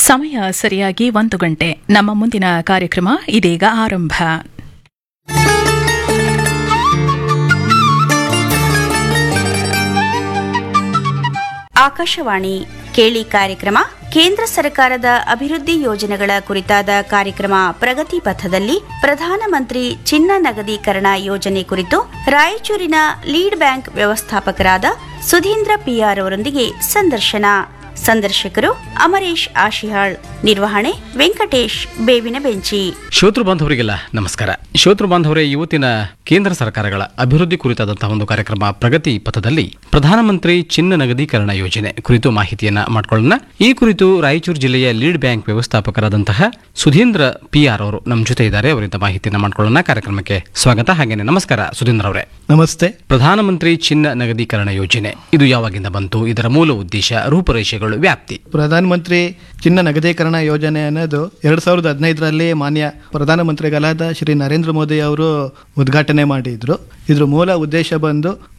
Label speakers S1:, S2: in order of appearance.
S1: ಸಮಯ ಸರಿಯಾಗಿ 1 ಗಂಟೆ. ನಮ್ಮ ಮುಂದಿನ ಕಾರ್ಯಕ್ರಮ ಇದೀಗ ಆರಂಭ.
S2: ಆಕಾಶವಾಣಿ ಕೇಳಿ ಕಾರ್ಯಕ್ರಮ. ಕೇಂದ್ರ ಸರ್ಕಾರದ ಅಭಿವೃದ್ಧಿ ಯೋಜನೆಗಳ ಕುರಿತಾದ ಕಾರ್ಯಕ್ರಮ ಪ್ರಗತಿ ಪಥದಲ್ಲಿ ಪ್ರಧಾನಮಂತ್ರಿ ಚಿನ್ನ ನಗದೀಕರಣ ಯೋಜನೆ ಕುರಿತು ರಾಯಚೂರಿನ ಲೀಡ್ ಬ್ಯಾಂಕ್ ವ್ಯವಸ್ಥಾಪಕರಾದ ಸುಧೀಂದ್ರ ಪಿಆರ್ ಅವರೊಂದಿಗೆ ಸಂದರ್ಶನ. ಸಂದರ್ಶಕರು ಅಮರೇಶ್ ಆಶಿಹಾಳ್. ನಿರ್ವಹಣೆ ವೆಂಕಟೇಶ್ ಬೇವಿನ ಬೆಂಚಿ.
S3: ಶ್ರೋತೃ ಬಾಂಧವರಿಗೆಲ್ಲ ನಮಸ್ಕಾರ. ಶ್ರೋತೃ ಬಾಂಧವರೇ, ಇವತ್ತಿನ ಕೇಂದ್ರ ಸರ್ಕಾರಗಳ ಅಭಿವೃದ್ಧಿ ಕುರಿತಾದಂತಹ ಒಂದು ಕಾರ್ಯಕ್ರಮ ಪ್ರಗತಿ ಪಥದಲ್ಲಿ ಪ್ರಧಾನಮಂತ್ರಿ ಚಿನ್ನ ನಗದೀಕರಣ ಯೋಜನೆ ಕುರಿತು ಮಾಹಿತಿಯನ್ನ ಮಾಡಿಕೊಳ್ಳೋಣ. ಈ ಕುರಿತು ರಾಯಚೂರು ಜಿಲ್ಲೆಯ ಲೀಡ್ ಬ್ಯಾಂಕ್ ವ್ಯವಸ್ಥಾಪಕರಾದಂತಹ ಸುಧೀಂದ್ರ ಪಿಆರ್ ಅವರು ನಮ್ಮ ಜೊತೆ ಇದ್ದಾರೆ. ಅವರಿಂದ ಮಾಹಿತಿಯನ್ನ ಮಾಡಿಕೊಳ್ಳೋಣ. ಕಾರ್ಯಕ್ರಮಕ್ಕೆ ಸ್ವಾಗತ. ಹಾಗೇನೆ ನಮಸ್ಕಾರ ಸುಧೀಂದ್ರ ಅವರೇ.
S4: ನಮಸ್ತೆ.
S3: ಪ್ರಧಾನಮಂತ್ರಿ ಚಿನ್ನ ನಗದೀಕರಣ ಯೋಜನೆ ಇದು ಯಾವಾಗಿಂದ ಬಂತು? ಇದರ ಮೂಲ ಉದ್ದೇಶ, ರೂಪುರೇಷೆಗಳು, ವ್ಯಾಪ್ತಿ?
S4: ಪ್ರಧಾನಮಂತ್ರಿ ಚಿನ್ನ ನಗದೀಕರಣ ಯೋಜನೆ ಅನ್ನೋದು 2015ರಲ್ಲಿ ಮಾನ್ಯ ಪ್ರಧಾನಮಂತ್ರಿಗಳಾದ ಶ್ರೀ ನರೇಂದ್ರ ಮೋದಿ ಅವರು ಉದ್ಘಾಟನೆ ಮಾಡಿದ್ರು. ಇದ್ರ ಮೂಲ ಉದ್ದೇಶ ಬಂದು